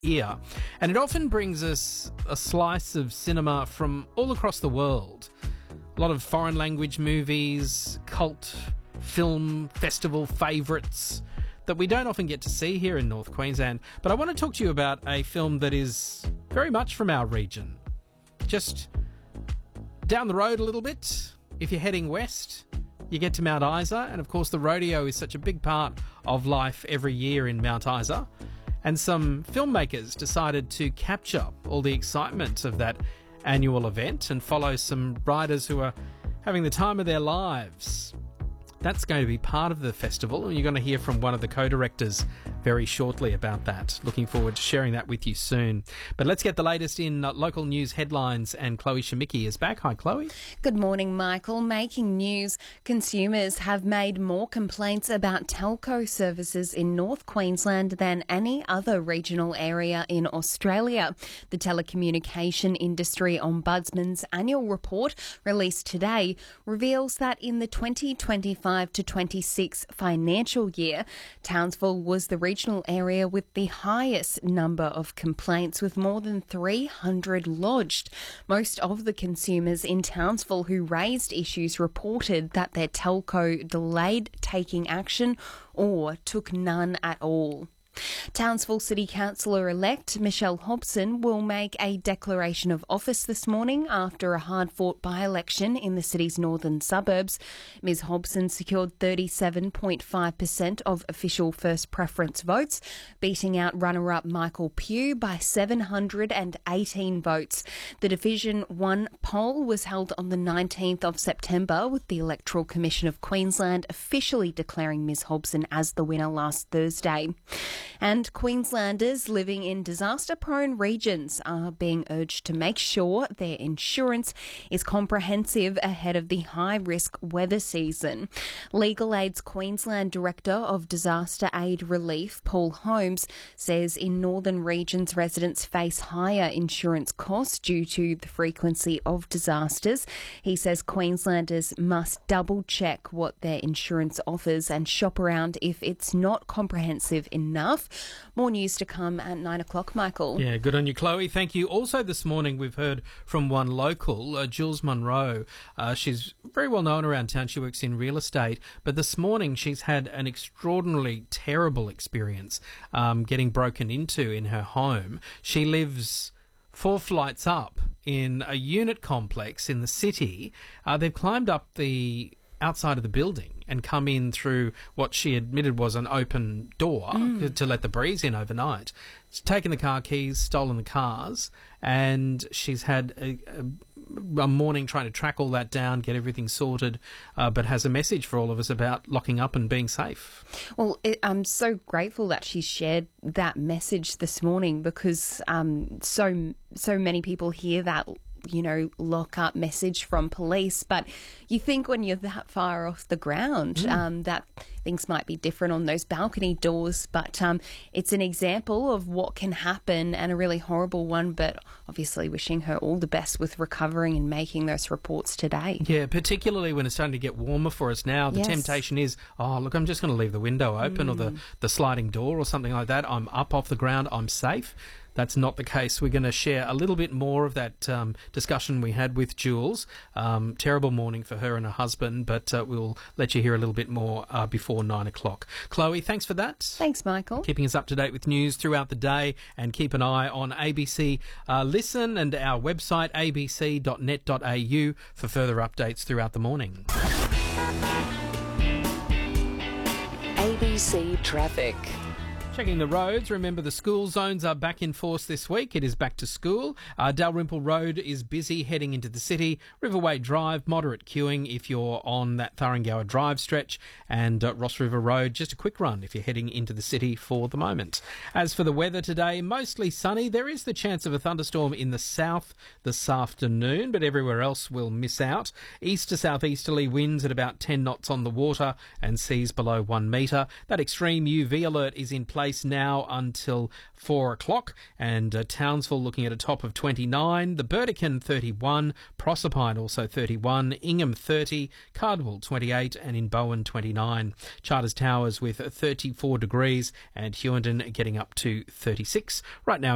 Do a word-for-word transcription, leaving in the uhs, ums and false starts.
ear. And it often brings us a slice of cinema from all across the world. A lot of foreign language movies, cult film festival favourites that we don't often get to see here in North Queensland. But I want to talk to you about a film that is very much from our region. Just down the road a little bit, if you're heading west, you get to Mount Isa, and of course the rodeo is such a big part of life every year in Mount Isa. And some filmmakers decided to capture all the excitement of that annual event and follow some riders who are having the time of their lives. That's going to be part of the festival, and you're going to hear from one of the co-directors very shortly about that. Looking forward to sharing that with you soon. But let's get the latest in uh, local news headlines, and Chloe Shemicki is back. Hi, Chloe. Good morning, Michael. Making news, consumers have made more complaints about telco services in North Queensland than any other regional area in Australia. The Telecommunication Industry Ombudsman's annual report, released today, reveals that in the twenty twenty-five to twenty-six financial year, Townsville was the regional area with the highest number of complaints, with more than three hundred lodged. Most of the consumers in Townsville who raised issues reported that their telco delayed taking action or took none at all. Townsville City Councillor-elect Michelle Hobson will make a declaration of office this morning after a hard-fought by-election in the city's northern suburbs. Ms Hobson secured thirty-seven point five percent of official first preference votes, beating out runner-up Michael Pugh by seven hundred eighteen votes. The Division one poll was held on the nineteenth of September, with the Electoral Commission of Queensland officially declaring Ms Hobson as the winner last Thursday. And Queenslanders living in disaster-prone regions are being urged to make sure their insurance is comprehensive ahead of the high-risk weather season. Legal Aid's Queensland Director of Disaster Aid Relief, Paul Holmes, says in northern regions residents face higher insurance costs due to the frequency of disasters. He says Queenslanders must double-check what their insurance offers and shop around if it's not comprehensive enough. More news to come at nine o'clock, Michael. Yeah, good on you, Chloe. Thank you. Also this morning we've heard from one local, uh, Jules Munro. Uh, she's very well known around town. She works in real estate. But this morning she's had an extraordinarily terrible experience um, getting broken into in her home. She lives four flights up in a unit complex in the city. Uh, they've climbed up the outside of the building and come in through what she admitted was an open door mm. to let the breeze in overnight. She's taken the car keys, stolen the cars, and she's had a, a, a morning trying to track all that down, get everything sorted, uh, but has a message for all of us about locking up and being safe. Well, it, I'm so grateful that she shared that message this morning, because um, so so many people hear that, you know, lock up message from police, but you think when you're that far off the ground mm. um, that things might be different on those balcony doors, but um, it's an example of what can happen, and a really horrible one, but obviously wishing her all the best with recovering and making those reports today. Yeah, particularly when it's starting to get warmer for us now. The yes. temptation is, oh, look, I'm just going to leave the window open mm. or the, the sliding door or something like that. I'm up off the ground, I'm safe. That's not the case. We're going to share a little bit more of that um, discussion we had with Jules. Um, terrible morning for her and her husband, but uh, we'll let you hear a little bit more uh, before nine o'clock. Chloe, thanks for that. Thanks, Michael. Keeping us up to date with news throughout the day, and keep an eye on A B C uh, Listen and our website a b c dot net dot a u for further updates throughout the morning. A B C Traffic. Checking the roads, remember the school zones are back in force this week. It is back to school. Uh, Dalrymple Road is busy heading into the city. Riverway Drive, moderate queuing if you're on that Thuringowa Drive stretch. And uh, Ross River Road, just a quick run if you're heading into the city for the moment. As for the weather today, mostly sunny. There is the chance of a thunderstorm in the south this afternoon, but everywhere else will miss out. East to southeasterly winds at about ten knots on the water and seas below one metre. That extreme U V alert is in place now until four o'clock, and uh, Townsville looking at a top of twenty-nine, the Burdekin thirty-one, Proserpine also thirty-one, Ingham thirty, Cardwell twenty-eight, and in Bowen twenty-nine. Charters Towers with thirty-four degrees, and Hughenden getting up to thirty-six. Right now